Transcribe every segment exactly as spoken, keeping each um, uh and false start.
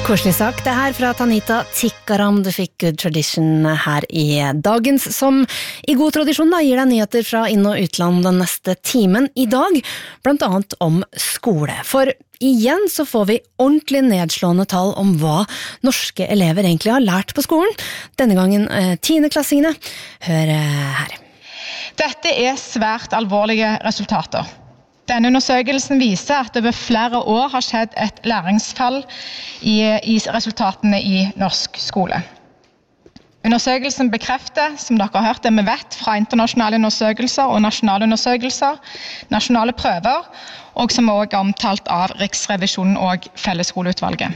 Koselig sak, det her fra Tanita Tikaram. Du fikk Good Tradition her i dagens, som i god tradisjon da, gir deg nyheter fra inn- og utland den neste timen i dag, blant annet om skole. For igjen så får vi ordentlig nedslående tall om hva norske elever egentlig har lært på skolen. Denne gangen eh, tiendeklassingene. Hør eh, her. Dette er svært alvorlige resultater. Denne undersøkelsen viser at det over flere år har skjedd et læringsfall i, i resultatene i norsk skole. Undersøkelsen bekrefter, som dere har hørt, det vi vet fra internasjonale undersøkelser og nasjonale undersøkelser, nasjonale prøver, og som også er omtalt av Riksrevisjonen og Fellesskoleutvalget.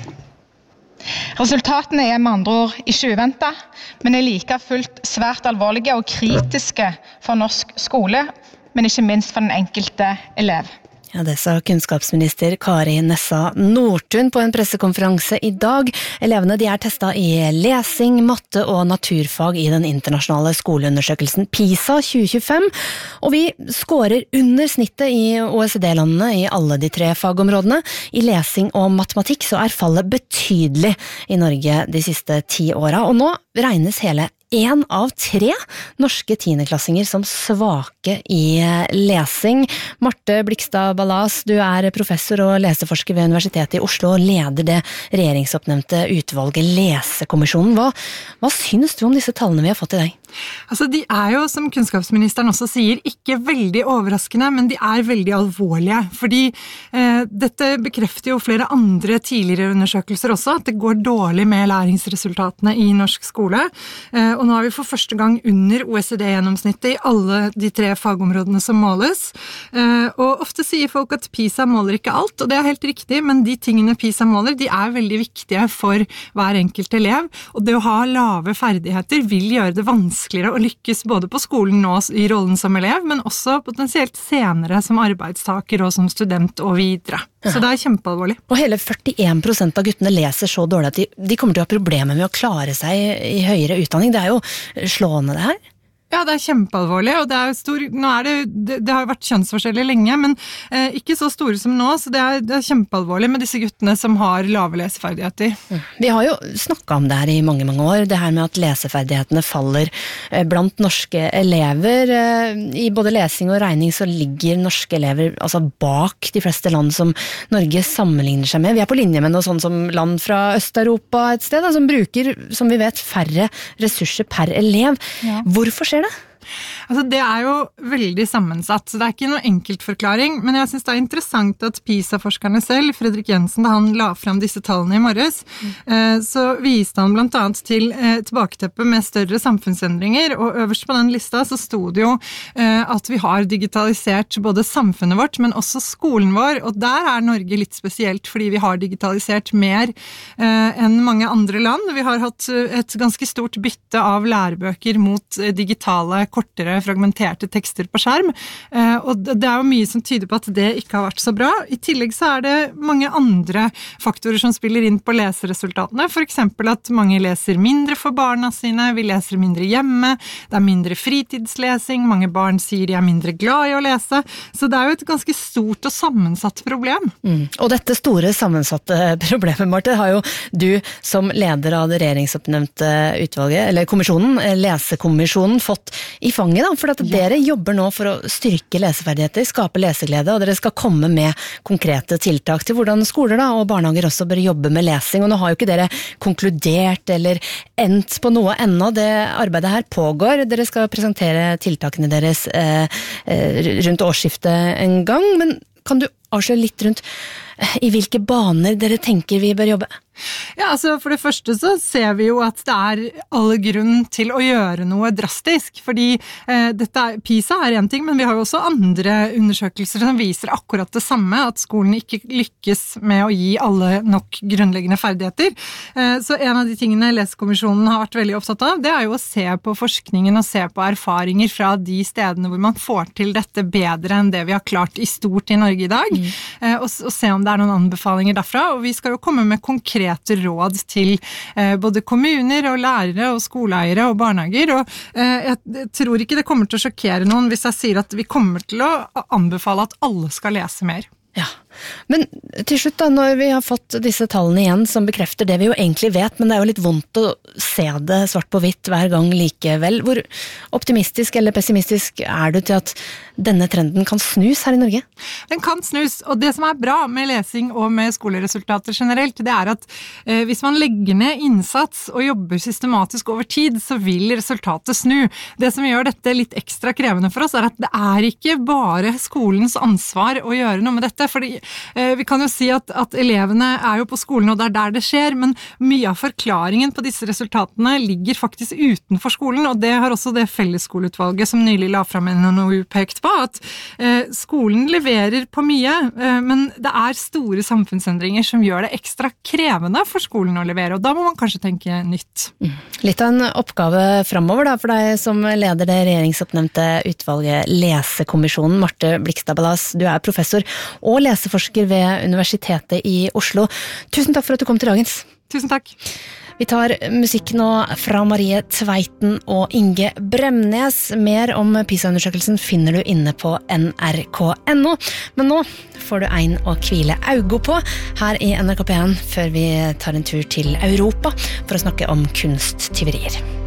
Resultatene er med andre ord ikke uventet, men er like fullt svært alvorlige og kritiske for norsk skole, men ikke minst for den enkelte elev. Ja, det sa kunnskapsminister Kari Nessa Nordtun på en pressekonferanse i dag. Elevene de er testet i lesing, matte og naturfag i den internasjonale skoleundersøkelsen PISA tjue tjuefem, og vi skårer under snittet i O E C D-landene i alle de tre fagområdene. I lesing og matematikk så er fallet betydelig i Norge de siste ti åra, og nå regnes hele En av tre norske tiendeklassinger som svake i lesing. Marte Blikstad Ballas, du er professor og leseforsker ved Universitetet i Oslo og leder det regjeringsoppnevnte utvalget Lesekommisjonen. Hva, hva syns du om disse tallene vi har fått i dag? Altså, de er jo, som kunnskapsministeren også sier, ikke veldig overraskende, men de er veldig alvorlige, fordi eh, dette bekrefter jo flere andre tidligere undersøkelser også, at det går dårlig med læringsresultatene i norsk skole, eh, og nå er vi for første gang under O E C D-gjennomsnittet i alle de tre fagområdene som måles, eh, og ofte sier folk at PISA måler ikke alt, og det er helt riktig, men de tingene PISA måler, de er veldig viktige for hver enkelt elev, og det å ha lave ferdigheter vil gjøre det vanskelig å lykkes både på skolen nå i rollen som elev, men også potensielt senere som arbeidstaker og som student og videre. Så det er kjempealvorlig. Og hele førtien prosent av guttene leser så dårlig at de, de kommer til å ha problemer med å klare seg i høyere utdanning. Det er jo slående det her. Ja, det er kjempealvorlig, og det er stor, nå er det, det, det har jo vært kjønnsforskjeller lenge, men eh, ikke så store som nå, så det er, det er kjempealvorlig med disse guttene som har lave leseferdigheter. Vi har jo snakket om det her i mange, mange år, det her med at leseferdighetene faller eh, blant norske elever. Eh, I både lesing og regning så ligger norske elever altså bak de fleste land som Norge sammenligner seg med. Vi er på linje med noe sånn som land fra Øst-Europa et sted, da, som bruker, som vi vet, færre ressurser per elev. Ja. Hvorfor skjer det? Altså, det er jo veldig sammensatt, så det er ikke noe enkelt forklaring, men jeg synes det er interessant at PISA-forskerne selv, Fredrik Jensen, da han la frem disse tallene i morges, mm. så viste han blant annet til tilbaketeppet med større samfunnsendringer, og øverst på den lista så stod det jo at vi har digitalisert både samfunnet vårt, men også skolen vår, og der er Norge litt spesielt, fordi vi har digitalisert mer enn mange andre land. Vi har hatt et ganske stort bytte av lærebøker mot digitale kortere, fragmenterte tekster på skjerm, og det er jo mye som tyder på at det ikke har vært så bra. I tillegg så er det mange andre faktorer som spiller inn på leseresultatene, for eksempel at mange leser mindre for barna sine, vi leser mindre hjemme, det er mindre fritidslesing, mange barn sier de er mindre glad i å lese, så det er jo et ganske stort og sammensatt problem. Mm. Og dette store sammensatte problemet, Marte, har jo du som leder av det regjeringsoppnevnte utvalget, eller kommisjonen, Lesekommisjonen, fått i fanget da, for at ja. Dere jobber nå for å styrke leseferdigheter, skape leseglede, og dere skal komme med konkrete tiltak til hvordan skoler da, og barnehager også bør jobbe med lesing, og nå har jo ikke dere konkludert eller endt på noe ennå, det arbeidet her pågår, dere skal presentere tiltakene deres eh, rundt årsskiftet en gang, men kan du avsløre litt rundt i hvilke baner dere tenker vi bør jobbe? Ja, altså for det første så ser vi jo at det er alle grunn til å gjøre noe drastisk, fordi eh, dette er, PISA er en ting, men vi har jo også andre undersøkelser som viser akkurat det samme, at skolen ikke lykkes med å gi alle nok grunnleggende ferdigheter. Eh, så en av de tingene Lesekommisjonen har vært veldig opptatt av, det er jo å se på forskningen og se på erfaringer fra de stedene hvor man får til dette bedre enn det vi har klart i stort i Norge i dag, mm. eh, og, og se om det er noen anbefalinger derfra, og vi skal jo komme med konkrete råd til eh, både kommuner og lærere og skoleeiere og barnehager, og eh, jeg tror ikke det kommer til å sjokkere noen hvis jeg sier at vi kommer til å anbefale at alle skal lese mer. Ja, Men til slutt da, når vi har fått disse tallene igjen som bekrefter det vi jo egentlig vet, men det er jo litt vondt å se det svart på hvitt hver gang likevel. Hvor optimistisk eller pessimistisk er du til at denne trenden kan snus her i Norge? Den kan snus, og det som er bra med lesing og med skoleresultater generelt, det er at eh, hvis man legger ned innsats og jobber systematisk over tid, så vil resultatet snu. Det som gjør dette litt ekstra krevende for oss er at det er ikke bare skolens ansvar å gjøre noe med dette, fordi eh, vi kan jo si at, at elevene er jo på skolen og det er der det skjer, men mye av forklaringen på disse resultatene ligger faktisk utenfor skolen, og det har også det fellesskoleutvalget som nylig la frem en N O U pekt på, at eh, skolen leverer på mye, eh, men det er store samfunnsendringer som gjør det ekstra krevende for skolen å levere, og da må man kanskje tenke nytt. Mm. Litt av en oppgave fremover da, for deg som leder det regjeringsoppnevnte utvalget Lesekommisjonen. Marte Blikstad Ballas, du er professor og leseforsker ved Universitetet i Oslo. Tusen takk for at du kom til dagens. Tusen takk. Vi tar musikk nå fra Marie Tveiten og Inge Bremnes. Mer om PISA-undersøkelsen finner du inne på N R K punktum N O. Men nå får du ein å hvile augo på her i N R K P en før vi tar en tur til Europa for å snakke om kunsttyverier.